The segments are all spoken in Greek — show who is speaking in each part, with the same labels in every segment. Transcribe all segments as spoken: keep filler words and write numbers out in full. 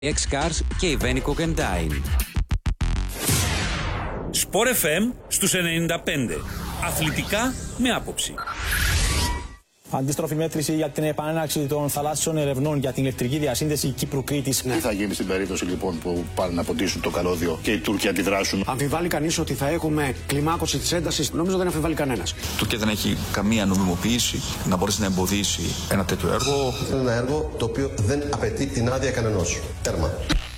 Speaker 1: X-Cars και η Βένικο Κεντάιν.
Speaker 2: Σπορ εφ εμ στους ενενήντα πέντε. Αθλητικά με άποψη.
Speaker 3: Αντίστροφη μέτρηση για την επανέναρξη των θαλάσσιων ερευνών για την ηλεκτρική διασύνδεση Κύπρου-Κρήτης.
Speaker 4: Τι θα γίνει στην περίπτωση λοιπόν που πάνε να ποτίσουν το καλώδιο και οι Τούρκοι αντιδράσουν?
Speaker 5: Αμφιβάλλει κανείς ότι θα έχουμε κλιμάκωση της έντασης? Νομίζω δεν αμφιβάλλει κανένας.
Speaker 6: Η Τουρκία δεν έχει καμία νομιμοποίηση να μπορέσει να εμποδίσει ένα τέτοιο έργο.
Speaker 7: Είναι ένα έργο το οποίο δεν απαιτεί την άδεια κανενός. Τέρμα.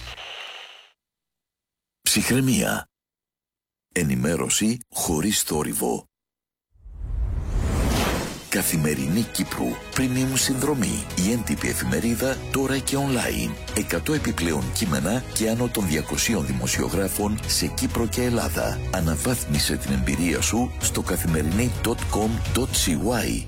Speaker 8: Ψυχραιμία. Ενημέρωση χωρίς θόρυβο. Καθημερινή Κύπρου, Premium συνδρομή, η έντυπη εφημερίδα τώρα και online. εκατό επιπλέον κείμενα και άνω των διακοσίων δημοσιογράφων σε Κύπρο και Ελλάδα. Αναβάθμισε την εμπειρία σου στο καθημερινή τελεία κομ τελεία σι γουάι.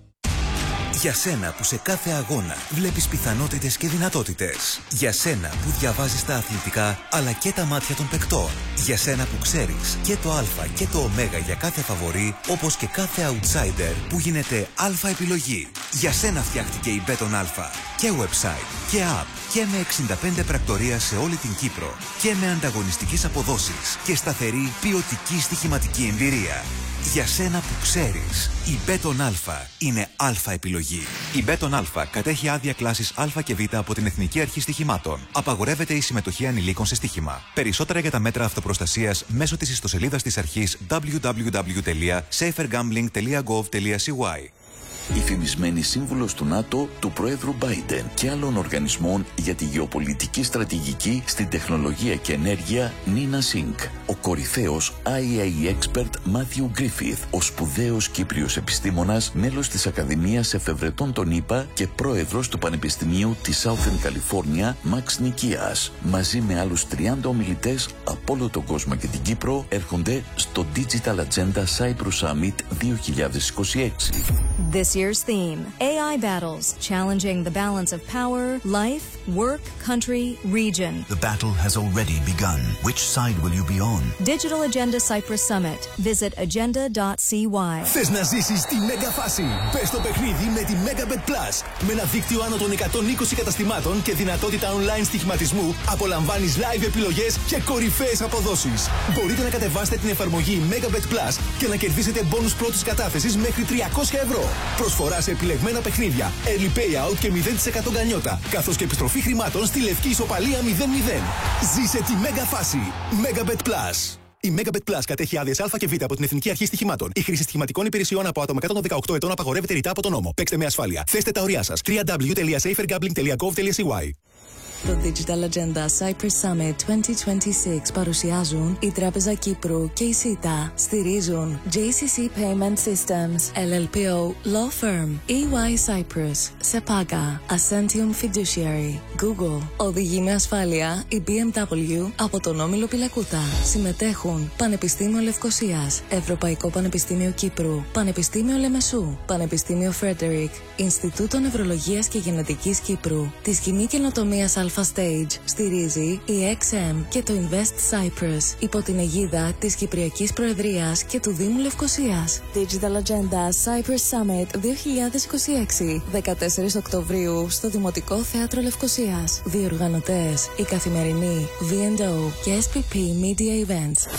Speaker 9: Για σένα που σε κάθε αγώνα βλέπεις πιθανότητες και δυνατότητες. Για σένα που διαβάζεις τα αθλητικά αλλά και τα μάτια των παικτών. Για σένα που ξέρεις και το α και το ω για κάθε φαβορί, όπως και κάθε outsider που γίνεται α επιλογή. Για σένα φτιάχτηκε η Μπέτον Α. Και website και app και με εξήντα πέντε πρακτορία σε όλη την Κύπρο. Και με ανταγωνιστικές αποδόσεις και σταθερή ποιοτική στοιχηματική εμπειρία. Για σένα που ξέρεις, η Μπέτον Α είναι α επιλογή. Η Μπέτον Α κατέχει άδεια κλάσης Α και Β από την Εθνική Αρχή Στοιχημάτων. Απαγορεύεται η συμμετοχή ανηλίκων σε στοίχημα. Περισσότερα για τα μέτρα αυτοπροστασίας μέσω της ιστοσελίδας της αρχής double-u double-u double-u τελεία safer gambling τελεία gov τελεία σι γουάι.
Speaker 8: Η φημισμένη σύμβουλος του ΝΑΤΟ, του Προέδρου Biden και άλλων οργανισμών για τη γεωπολιτική στρατηγική στην τεχνολογία και ενέργεια, Νίνα Σινκ. Ο κορυφαίος άι έι expert Μάθιου Γκρίφιθ, ο σπουδαίος Κύπριος επιστήμονας, μέλος της Ακαδημίας Εφευρετών των ΗΠΑ και πρόεδρος του Πανεπιστημίου της Southern California, Μαξ Νικίας. Μαζί με άλλους τριάντα ομιλητές από όλο τον κόσμο και την Κύπρο, έρχονται στο Digital Agenda Cyprus Summit δύο χιλιάδες είκοσι έξι.
Speaker 10: This year's theme, έι άι battles, challenging the balance of power, life, work, country, region.
Speaker 11: The battle has already begun. Which side will you be on?
Speaker 10: Digital Agenda Cyprus Summit. Visit agenda dot c y.
Speaker 12: Θες να ζήσεις τη μέγα φάση? Μπες στο παιχνίδι με τη Megabet Plus. Με ένα δίκτυο άνω των εκατόν είκοσι καταστημάτων και δυνατότητα online στοιχηματισμού, απολαμβάνεις live επιλογές και κορυφαίες αποδόσεις. Μπορείτε να κατεβάσετε την εφαρμογή Megabet Plus και να κερδίσετε μπόνους πρώτης κατάθεσης μέχρι τριακόσια ευρώ. Προσφορά σε επιλεγμένα παιχνίδια, early payout και μηδέν τοις εκατό γκανιότα, καθώς και επιστροφή χρημάτων στη λευκή ισοπαλία μηδέν μηδέν. Ζήσε τη μέγα φάση. Megabet Plus. Η Megabet Plus κατέχει άδειες Α και Β από την Εθνική Αρχή Στοιχημάτων. Η χρήση στοιχηματικών υπηρεσιών από άτομα κάτω των δεκαοκτώ ετών απαγορεύεται ρητά από τον νόμο. Παίξτε με ασφάλεια. Θέστε τα ωριά σας. double-u double-u double-u τελεία safer gambling τελεία gov τελεία σι γουάι.
Speaker 13: Το Digital Agenda Cyprus Summit είκοσι είκοσι έξι παρουσιάζουν η Τράπεζα Κύπρου και η ΣΥΤΑ. Στηρίζουν τζέι σι σι Payment Systems, ελ ελ πι ο Law Firm, ι γουάι Cyprus, Sepaga, Ascentium Fiduciary, Google. Οδηγεί με ασφάλεια η μπι εμ ντάμπλιου από τον Όμιλο Πιλακούτα. Συμμετέχουν Πανεπιστήμιο Λευκωσίας, Ευρωπαϊκό Πανεπιστήμιο Κύπρου, Πανεπιστήμιο Λεμεσού, Πανεπιστήμιο Φρέντερικ, Ινστιτούτο Νευρολογίας και Γενετικής Κύπρου, τη Σκηνή Καινοτομίας Alpha Stage. Στηρίζει η εξ εμ και το Invest Cyprus υπό την αιγίδα της Κυπριακής Προεδρίας και του Δήμου Λευκωσίας. Digital Agenda Cyprus Summit δύο χιλιάδες είκοσι έξι, δεκατέσσερις Οκτωβρίου στο Δημοτικό Θέατρο Λευκωσίας. Διοργανωτές η Καθημερινή, βι εντ ο και ες πι πι Media Events.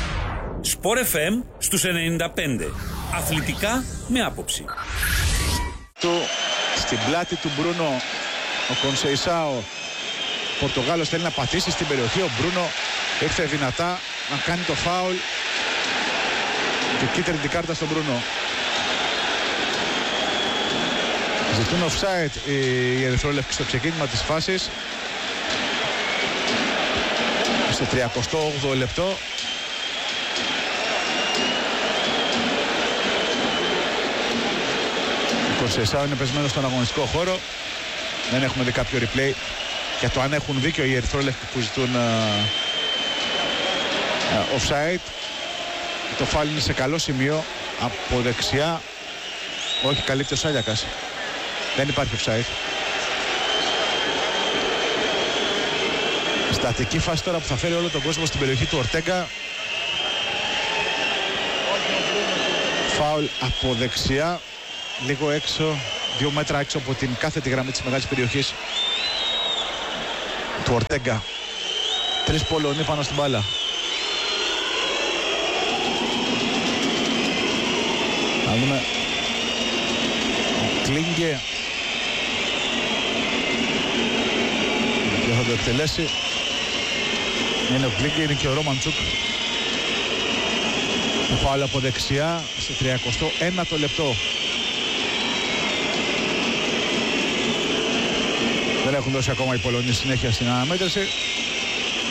Speaker 2: Σπορ εφ εμ στους ενενήντα πέντε. Αθλητικά με άποψη.
Speaker 14: Του στην πλάτη του Μπρούνο ο Κονσεϊσάο. Ο Πορτογάλος θέλει να πατήσει στην περιοχή. Ο Μπρούνο ήρθε δυνατά να κάνει το φάουλ και κίτρινη την κάρτα στον Μπρούνο. Ζητούν offside οι ερυθρόλευκοι στο ξεκίνημα της φάσης. Στο τριακοστό όγδοο λεπτό. Ο Κονσεϊσάο είναι πεσμένος στον αγωνιστικό χώρο. Δεν έχουμε δει κάποιο replay για το αν έχουν δίκιο οι ερυθρόλευκοι που ζητούν uh, uh, offside. Το φάουλ είναι σε καλό σημείο από δεξιά. Όχι, καλύπτει ο Σάλιακας. Δεν υπάρχει offside. Στατική φάση τώρα που θα φέρει όλο τον κόσμο στην περιοχή του Ορτέγκα. Φάουλ από δεξιά, λίγο έξω, δύο μέτρα έξω από την κάθετη γραμμή της μεγάλης περιοχής του Ορτέγκα. Τρεις Πολωνοί πάνω στην μπάλα. Να δούμε. Ο Κλίνγκε. Και θα το εκτελέσει. Είναι ο Κλίνγκε, είναι και ο Ρόμαντσουκ. Το φάουλ από δεξιά σε τριακοστό ένατο λεπτό. Δεν έχουν δώσει ακόμα οι Πολωνοί συνέχεια στην αναμέτρηση.